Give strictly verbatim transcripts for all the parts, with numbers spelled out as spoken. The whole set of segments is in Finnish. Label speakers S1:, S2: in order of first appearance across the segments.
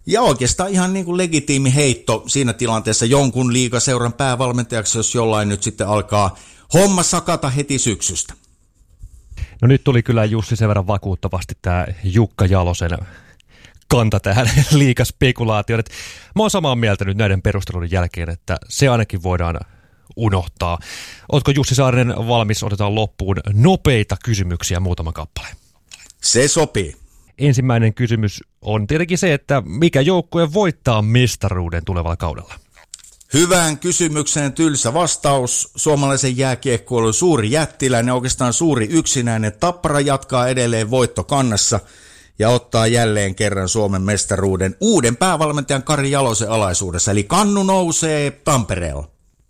S1: Ja oikeastaan ihan niin kuin legitiimi heitto siinä tilanteessa jonkun liigaseuran päävalmentajaksi, jos jollain nyt sitten alkaa homma sakata heti syksystä.
S2: No nyt tuli kyllä Jussi sen verran vakuuttavasti tämä Jukka Jalosen kanta tähän liigaspekulaatioon. Mä oon samaa mieltä nyt näiden perusteluiden jälkeen, että se ainakin voidaan unohtaa. Ootko Jussi Saarinen valmis? Otetaan loppuun nopeita kysymyksiä, muutama kappale.
S1: Se sopii.
S2: Ensimmäinen kysymys on tietenkin se, että mikä joukkue voittaa mestaruuden tulevalla kaudella?
S1: Hyvään kysymykseen tylsä vastaus. Suomalaisen jääkiekkoilun suuri jättiläinen, oikeastaan suuri yksinäinen Tappara jatkaa edelleen voittokannassa ja ottaa jälleen kerran Suomen mestaruuden uuden päävalmentajan Kari Jalosen alaisuudessa. Eli kannu nousee Tampereella.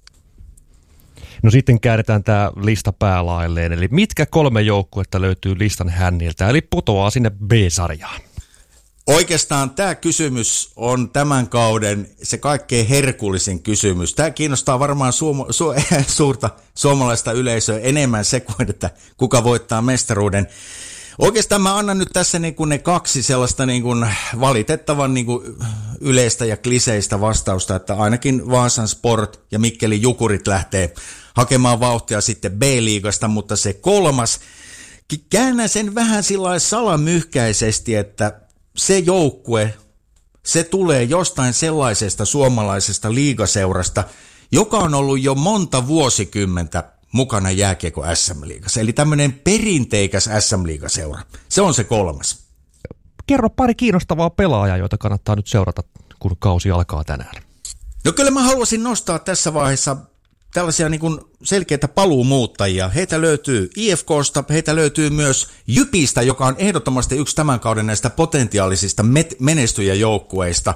S2: No sitten käännetään tämä lista päälailleen. Eli mitkä kolme joukkuetta löytyy listan hänniltä, eli putoaa sinne B-sarjaan?
S1: Oikeastaan tämä kysymys on tämän kauden se kaikkein herkullisin kysymys. Tämä kiinnostaa varmaan suoma, su, suurta suomalaista yleisöä enemmän se kuin, että kuka voittaa mestaruuden. Oikeastaan mä annan nyt tässä niin kuin ne kaksi sellaista niin kuin valitettavan niin kuin yleistä ja kliseistä vastausta, että ainakin Vaasan Sport ja Mikkelin Jukurit lähtee hakemaan vauhtia sitten B-liigasta, mutta se kolmas, käännän sen vähän sillä salamyhkäisesti, että se joukkue, se tulee jostain sellaisesta suomalaisesta liigaseurasta, joka on ollut jo monta vuosikymmentä mukana jääkiekko S M-liigassa. Eli tämmöinen perinteikäs S M-liigaseura. Se on se kolmas.
S2: Kerro pari kiinnostavaa pelaajaa, joita kannattaa nyt seurata, kun kausi alkaa tänään.
S1: No kyllä mä haluaisin nostaa tässä vaiheessa tällaisia niin kuin selkeitä paluumuuttajia. Heitä löytyy I F K:sta, heitä löytyy myös Jypistä, joka on ehdottomasti yksi tämän kauden näistä potentiaalisista menestyjäjoukkueista.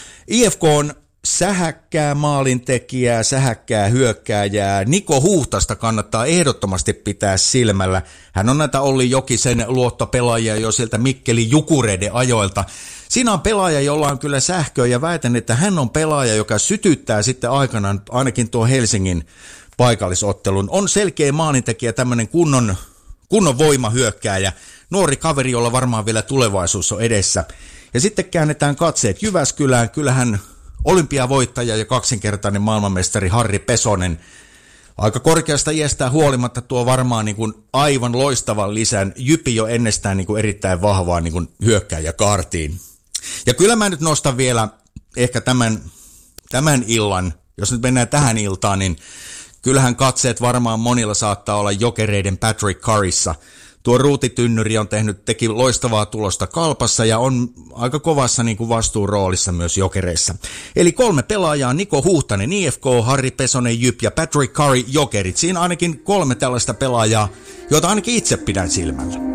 S1: I F K on sähäkkää maalintekijää, sähäkkää hyökkääjää. Niko Huhtasta kannattaa ehdottomasti pitää silmällä. Hän on näitä Olli Jokisen luottopelaajia jo sieltä Mikkelin Jukureiden ajoilta. Siinä on pelaaja, jolla on kyllä sähköä ja väitän, että hän on pelaaja, joka sytyttää sitten aikanaan ainakin tuo Helsingin paikallisottelun. On selkeä maalintekijä, tämmöinen kunnon, kunnon voimahyökkääjä. Nuori kaveri, jolla varmaan vielä tulevaisuus on edessä. Ja sitten käännetään katseet Jyväskylään. Kyllähän olympiavoittaja ja kaksinkertainen maailmanmestari Harri Pesonen aika korkeasta iästään huolimatta tuo varmaan niin kuin aivan loistavan lisän. Jypi jo ennestään niin kuin erittäin vahvaa niin kuin hyökkääjäkaartiin. Ja kyllä mä nyt nostan vielä ehkä tämän, tämän illan, jos nyt mennään tähän iltaan, niin kyllähän katseet varmaan monilla saattaa olla Jokereiden Patrick Carissa. Tuo ruutitynnyri on tehnyt, teki loistavaa tulosta Kalpassa ja on aika kovassa niin kuin vastuuroolissa myös Jokereissa. Eli kolme pelaajaa, Niko Huhtanen I F K, Harri Pesonen Jyp ja Patrick Curry Jokerit. Siinä ainakin kolme tällaista pelaajaa, joita ainakin itse pidän silmällä.